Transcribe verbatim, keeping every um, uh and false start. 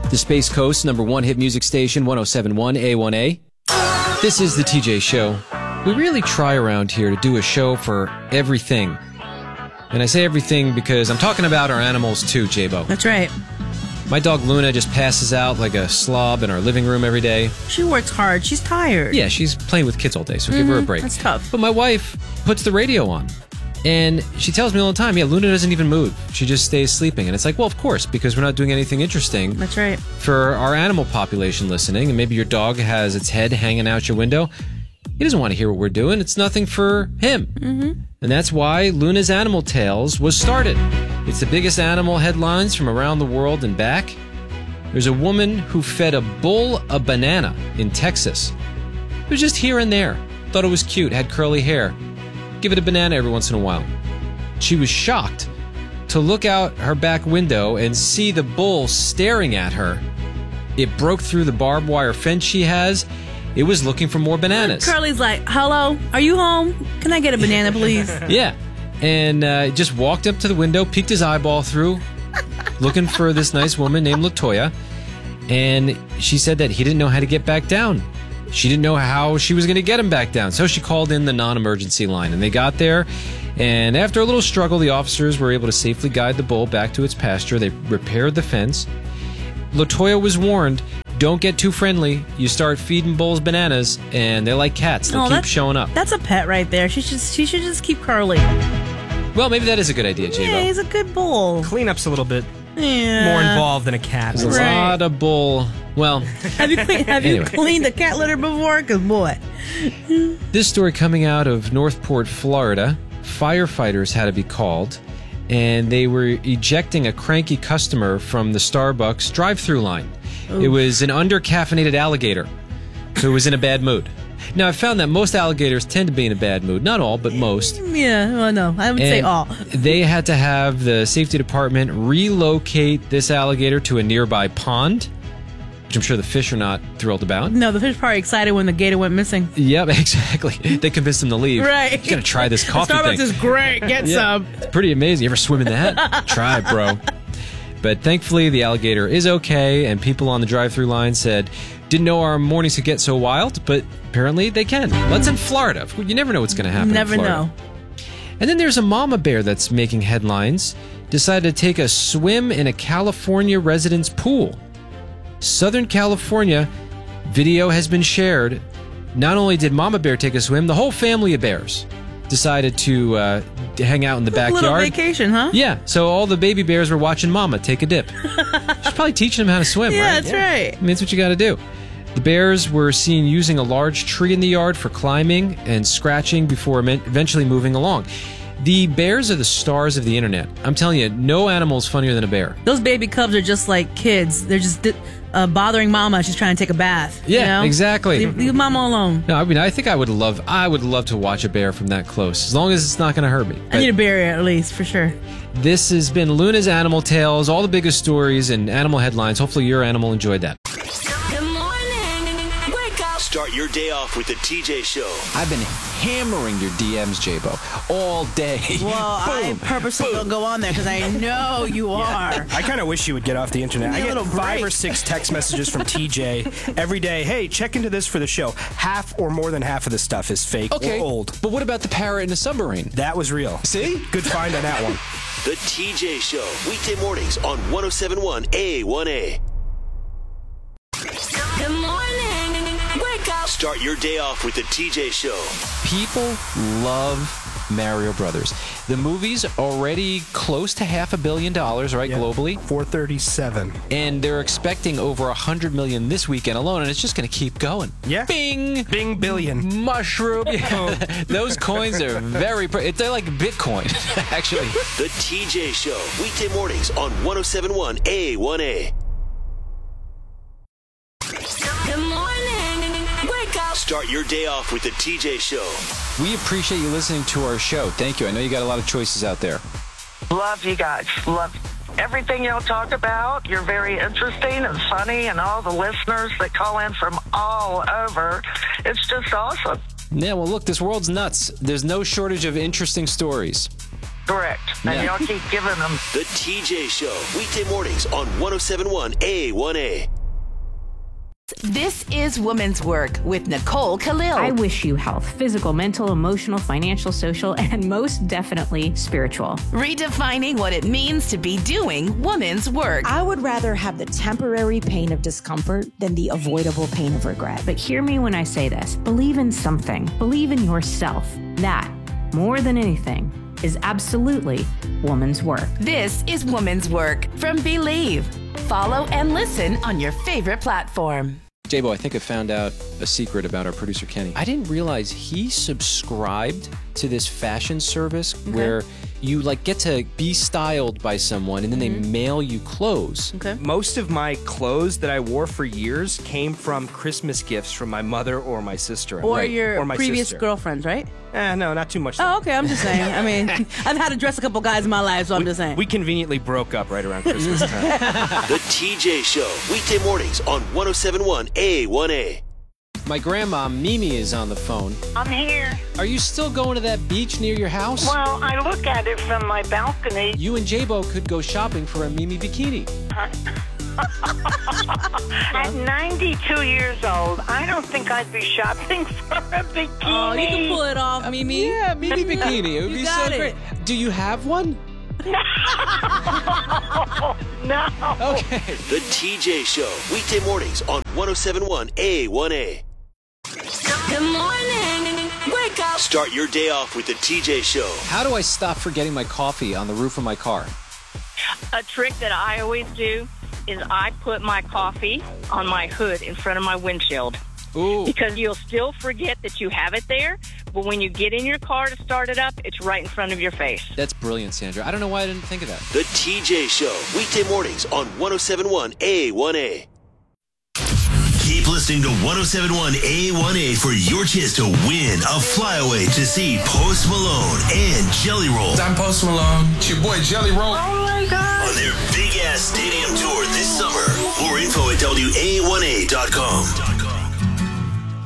The Space Coast number one hit music station, one oh seven point one A one A. This is the T J Show. We really try around here to do a show for everything. And I say everything because I'm talking about our animals too, J-Bo. That's right. My dog Luna just passes out like a slob in our living room every day. She works hard. She's tired. Yeah, she's playing with kids all day, so mm-hmm. give her a break. That's tough. But my wife puts the radio on. And she tells me all the time, yeah, Luna doesn't even move. She just stays sleeping. And it's like, well, of course, because we're not doing anything interesting. That's right. For our animal population listening, and maybe your dog has its head hanging out your window. He doesn't want to hear what we're doing. It's nothing for him. Mm-hmm. And that's why Luna's Animal Tales was started. It's the biggest animal headlines from around the world and back. There's a woman who fed a bull a banana in Texas. It was just here and there. Thought it was cute, had curly hair. Give it a banana every once in a while. She was shocked to look out her back window and see the bull staring at her. It broke through the barbed wire fence she has. It was looking for more bananas. Curly's like, hello, are you home? Can I get a banana, please? Yeah. And uh, just walked up to the window, peeked his eyeball through, looking for this nice woman named Latoya. And she said that he didn't know how to get back down. She didn't know how she was going to get him back down. So she called in the non-emergency line. And they got there. And after a little struggle, the officers were able to safely guide the bull back to its pasture. They repaired the fence. Latoya was warned, don't get too friendly. You start feeding bulls bananas, and they're like cats. They'll oh, keep showing up. That's a pet right there. She should, she should just keep Curly. Well, maybe that is a good idea, J-Bo. Yeah, he's a good bull. Cleanup's a little bit yeah. more involved than a cat. There's a right. lot of bull. Well, have you clean, have anyway. you cleaned a cat litter before? Because boy, this story coming out of Northport, Florida. Firefighters had to be called, and they were ejecting a cranky customer from the Starbucks drive-through line. Oof. It was an under-caffeinated alligator who was in a bad mood. Now, I found that most alligators tend to be in a bad mood. Not all, but most. Yeah, well, no, I would and say all. They had to have the safety department relocate this alligator to a nearby pond, which I'm sure the fish are not thrilled about. No, the fish are probably excited when the gator went missing. Yep, exactly. They convinced them to leave. Right. You gotta try this coffee Starbucks thing. is great. Get yeah, some. It's pretty amazing. You ever swim in that? Try it, bro. But thankfully, the alligator is okay, and people on the drive-through line said, didn't know our mornings could get so wild, but apparently they can. That's in Florida. You never know what's going to happen Never in Florida. know. And then there's a mama bear that's making headlines. Decided to take a swim in a California resident's pool. Southern California, video has been shared. Not only did mama bear take a swim, the whole family of bears decided to uh, hang out in the backyard. A little vacation, huh? Yeah, so all the baby bears were watching mama take a dip. She's probably teaching them how to swim, yeah, right? That's yeah, that's right. I mean, that's what you got to do. The bears were seen using a large tree in the yard for climbing and scratching before eventually moving along. The bears are the stars of the internet. I'm telling you, no animal is funnier than a bear. Those baby cubs are just like kids. They're just uh, bothering mama. She's trying to take a bath. Yeah, you know? exactly. Leave, leave mama alone. No, I mean, I think I would love, I would love to watch a bear from that close, as long as it's not going to hurt me. I But need a bear at least, for sure. This has been Luna's Animal Tales, all the biggest stories and animal headlines. Hopefully your animal enjoyed that. Start your day off with the T J Show. I've been hammering your D Ms, J-Bo, all day. Well, I purposely don't go on there because I know you are. Yeah. I kind of wish you would get off the internet. I get five or six text messages from T J every day. Hey, check into this for the show. Half or more than half of the stuff is fake okay, or old. But what about the parrot in the submarine? That was real. See? Good find on that one. The T J Show, weekday mornings on one oh seven point one A one A. Good morning. Wake up. Start your day off with the T J Show. People love Mario Brothers. The movie's already close to half a billion dollars, right, yeah, globally? four thirty-seven. And they're expecting over a hundred million this weekend alone, and it's just going to keep going. Yeah. Bing! Bing billion. Mushroom. Yeah. Those coins are very, pr- they're like Bitcoin, actually. The T J Show, weekday mornings on one oh seven point one A one A. Good morning. Wake up. Start your day off with the T J Show. We appreciate you listening to our show. Thank you. I know you got a lot of choices out there. Love you guys. Love everything y'all talk about. You're very interesting and funny, and all the listeners that call in from all over. It's just awesome. Yeah, well, look, this world's nuts. There's no shortage of interesting stories. Correct. And Yeah. y'all keep giving them. The T J Show, weekday mornings on one oh seven point one A one A. This is Women's Work with Nicole Khalil. I wish you health, physical, mental, emotional, financial, social, and most definitely spiritual. Redefining what it means to be doing women's work. I would rather have the temporary pain of discomfort than the avoidable pain of regret. But hear me when I say this. Believe in something. Believe in yourself. That, more than anything, is absolutely woman's work. This is Women's Work from Believe. Follow and listen on your favorite platform. J-Bo, I think I found out a secret about our producer, Kenny. I didn't realize he subscribed to this fashion service where you like get to be styled by someone and then they mail you clothes. Okay. Most of my clothes that I wore for years came from Christmas gifts from my mother or my sister. Or Right. your Or my previous sister. girlfriends, right? Eh, no, not too much. Oh, okay. I'm just saying. I mean, I've had to dress a couple guys in my life, so I'm just saying. We conveniently broke up right around Christmas time. The T J Show, weekday mornings on one oh seven point one A one A. My grandma, Mimi, is on the phone. I'm here. Are you still going to that beach near your house? Well, I look at it from my balcony. You and J-Bo could go shopping for a Mimi bikini. At ninety-two years old, I don't think I'd be shopping for a bikini. Oh, you can pull it off, Mimi. Yeah, Mimi bikini. It would You be got so it. great. Do you have one? No. Okay. The T J Show, weekday mornings on one oh seven point one A one A. Good morning. Wake up. Start your day off with the T J Show. How do I stop forgetting my coffee on the roof of my car? A trick that I always do is I put my coffee on my hood in front of my windshield. Ooh. Because you'll still forget that you have it there, but when you get in your car to start it up, it's right in front of your face. That's brilliant, Sandra. I don't know why I didn't think of that. The T J Show, weekday mornings on one oh seven point one A one A. Keep listening to one oh seven point one A one A for your chance to win a flyaway to see Post Malone and Jelly Roll I'm Post Malone. It's your boy Jelly Roll. Oh, my God. on their big-ass stadium tour this summer. More info at W A one A dot com.